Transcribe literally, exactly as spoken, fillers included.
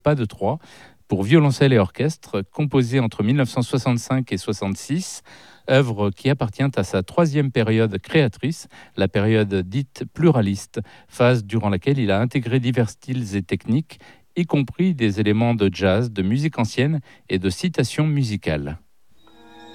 Pas de trois, pour violoncelle et orchestre, composée entre mille neuf cent soixante-cinq et soixante-six, œuvre qui appartient à sa troisième période créatrice, la période dite pluraliste, phase durant laquelle il a intégré divers styles et techniques, y compris des éléments de jazz, de musique ancienne et de citation musicale.